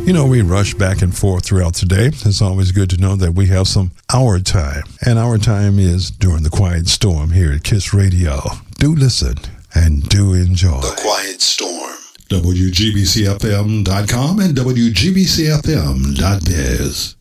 You know, we rush back and forth throughout the day. It's always good to know that we have some hour time. And our time is during the Quiet Storm here at KISS Radio. Do listen and do enjoy. The Quiet Storm. WGBCFM.com and WGBCFM.biz.